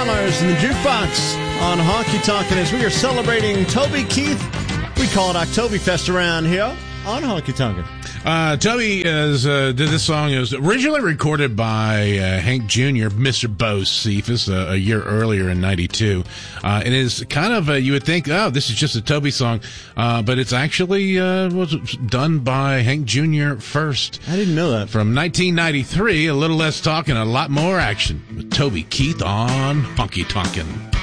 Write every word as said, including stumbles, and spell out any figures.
Summers in the Jukebox on Honky Tonkin' as we are celebrating Toby Keith. We call it Oktoberfest around here on Honky Tonkin'. Uh, Toby is, uh, did this song. It was originally recorded by uh, Hank Junior, Mister Bo Cephas, uh, a year earlier in ninety-two. Uh, it is kind of, uh, you would think, oh, this is just a Toby song, uh, but it's actually uh, was done by Hank Junior first. I didn't know that. From nineteen ninety-three, a little less talk and a lot more action with Toby Keith on Honky Tonkin'.